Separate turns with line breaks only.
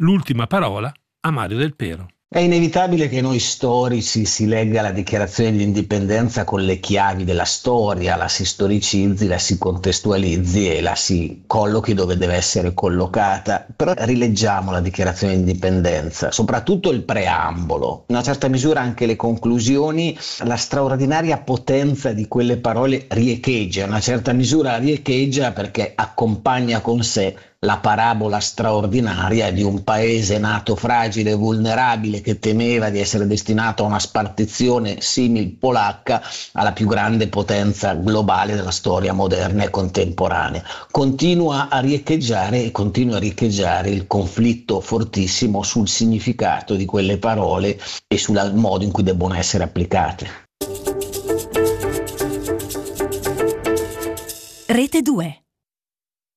l'ultima parola a Mario Del Pero.
È inevitabile che noi storici si legga la dichiarazione di indipendenza con le chiavi della storia, la si storicizzi, la si contestualizzi e la si collochi dove deve essere collocata. Però rileggiamo la dichiarazione di indipendenza, soprattutto il preambolo, in una certa misura anche le conclusioni, la straordinaria potenza di quelle parole riecheggia, in una certa misura riecheggia perché accompagna con sé la parabola straordinaria di un paese nato fragile e vulnerabile che temeva di essere destinato a una spartizione simil polacca alla più grande potenza globale della storia moderna e contemporanea. Continua a riecheggiare il conflitto fortissimo sul significato di quelle parole e sul modo in cui debbono essere applicate.
Rete 2.